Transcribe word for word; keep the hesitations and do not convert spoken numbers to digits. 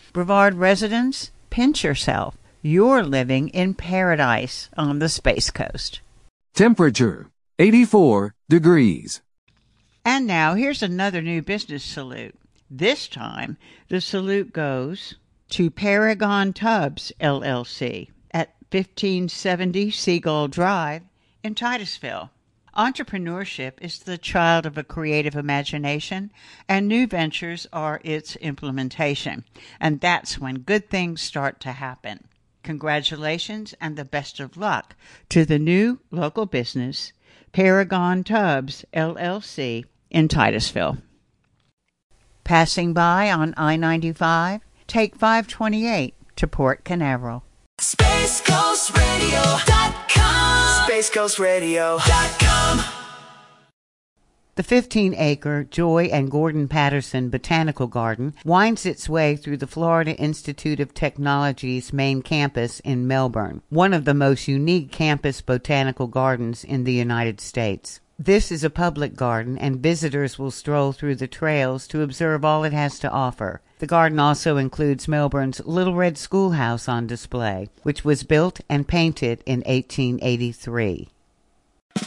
Brevard residents, pinch yourself. You're living in paradise on the Space Coast. Temperature, eighty-four degrees. And now here's another new business salute. This time, the salute goes to Paragon Tubs, L L C, at fifteen seventy Seagull Drive in Titusville. Entrepreneurship is the child of a creative imagination, and new ventures are its implementation. And that's when good things start to happen. Congratulations and the best of luck to the new local business, Paragon Tubs, L L C, in Titusville. Passing by on I ninety-five, take five twenty-eight to Port Canaveral. Space Coast Radio dot com. Space Coast Radio dot com. The fifteen-acre Joy and Gordon Patterson Botanical Garden winds its way through the Florida Institute of Technology's main campus in Melbourne, one of the most unique campus botanical gardens in the United States. This is a public garden, and visitors will stroll through the trails to observe all it has to offer. The garden also includes Melbourne's Little Red Schoolhouse on display, which was built and painted in eighteen eighty-three.